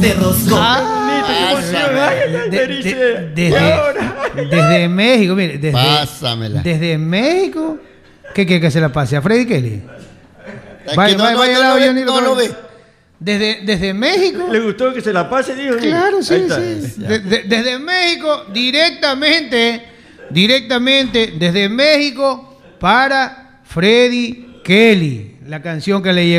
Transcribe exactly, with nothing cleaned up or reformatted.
de rosco. Ah, De- de- de- desde, desde México, mire, desde, Pásamela. desde México, ¿qué quiere que se la pase? ¿A Freddy Kelly? Es Vaya, que no, vaya, no, vaya, no lado, lo ve, Johnny, no lo ve. Desde, desde México. ¿Le gustó que se la pase, dijo? Claro, sí, Ahí está. sí. De- de- desde México, directamente, directamente, desde México para Freddy Kelly, la canción que le llegó.